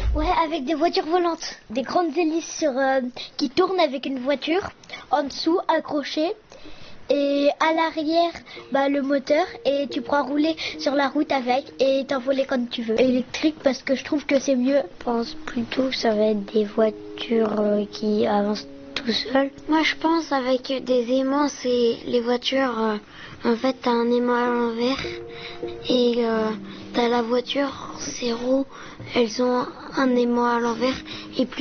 Ouais, avec des voitures volantes. Des grandes hélices qui tournent avec une voiture en dessous accrochée. Et à l'arrière, le moteur, et tu pourras rouler sur la route avec et t'envoler quand tu veux. Électrique parce que je trouve que c'est mieux. Je pense plutôt que ça va être des voitures qui avancent tout seules. Moi je pense avec des aimants, c'est les voitures, en fait t'as un aimant à l'envers et t'as la voiture, ses roues, elles ont un aimant à l'envers et plus